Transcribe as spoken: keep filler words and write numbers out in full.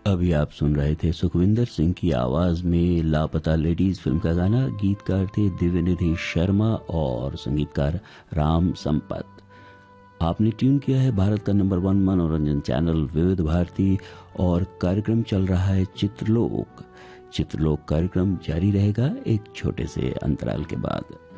अभी आप सुन रहे थे सुखविंदर सिंह की आवाज में लापता लेडीज फिल्म का गाना। गीतकार थे दिव्यनिधि शर्मा और संगीतकार राम संपत। आपने ट्यून किया है भारत का नंबर वन मनोरंजन चैनल विविध भारती और कार्यक्रम चल रहा है चित्रलोक। चित्रलोक कार्यक्रम जारी रहेगा एक छोटे से अंतराल के बाद।